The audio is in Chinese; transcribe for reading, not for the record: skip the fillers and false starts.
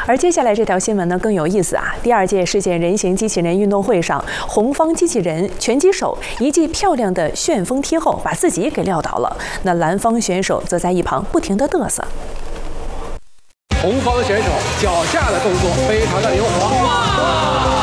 而接下来这条新闻呢更有意思啊！第2届世界人形机器人运动会上，红方机器人拳击手一记漂亮的旋风踢后，把自己给撂倒了。那蓝方选手则在一旁不停地嘚瑟。 红方选手脚下的动作非常的灵活。